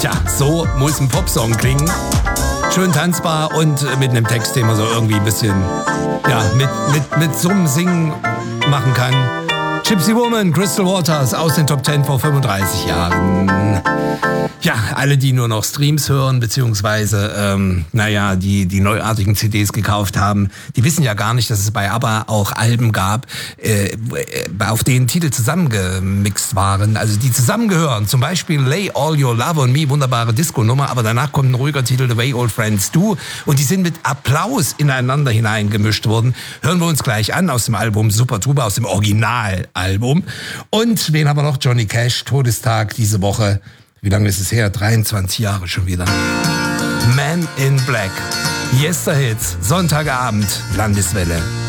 Tja, so muss ein Popsong klingen. Schön tanzbar und mit einem Text, den man so irgendwie ein bisschen, ja, mit Summen singen machen kann. Gypsy Woman, Crystal Waters aus den Top 10 vor 35 Jahren. Ja, alle, die nur noch Streams hören, beziehungsweise, die neuartigen CDs gekauft haben, die wissen ja gar nicht, dass es bei ABBA auch Alben gab, auf denen Titel zusammengemixt waren, also die zusammengehören. Zum Beispiel Lay All Your Love on Me, wunderbare Disco-Nummer, aber danach kommt ein ruhiger Titel, The Way Old Friends Do, und die sind mit Applaus ineinander hineingemischt worden. Hören wir uns gleich an aus dem Album Super Tuba, aus dem Originalalbum. Und wen haben wir noch? Johnny Cash, Todestag diese Woche. Wie lange ist es her? 23 Jahre schon wieder. Man in Black. Yester Hits, Sonntagabend, Landeswelle.